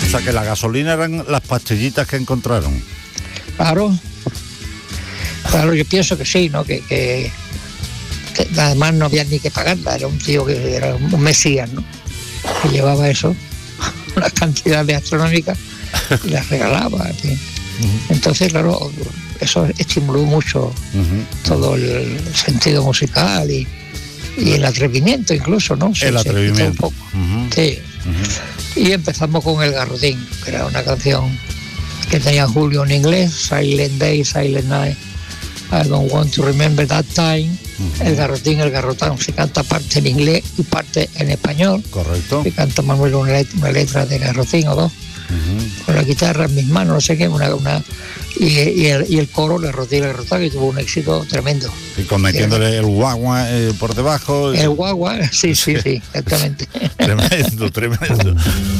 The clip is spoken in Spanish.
O sea, que la gasolina eran las pastillitas que encontraron. Claro, yo pienso que sí, ¿no? Que además no había ni que pagarla, era un tío que era un mesías, ¿no? Que llevaba eso, unas cantidades astronómicas y las regalaba, en fin. Entonces, claro, eso estimuló mucho todo el sentido musical y el atrevimiento incluso, ¿no? El atrevimiento. Un poco. Sí. Y empezamos con El Garrotín, que era una canción que tenía Julio en inglés, Silent Day, Silent Night, I Don't Want to Remember That Time. El Garrotín, el Garrotán, se canta parte en inglés y parte en español. Correcto. Se canta Manuel una letra de Garrotín o dos, con la guitarra en mis manos, no sé qué, y el coro, Garrotín, el Garrotán, que tuvo un éxito tremendo. Y con metiéndole el guagua por debajo. El guagua, sí, exactamente. Tremendo.